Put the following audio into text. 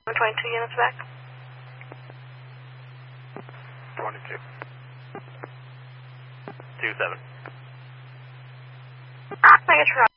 22 units back. 22. 27. I get your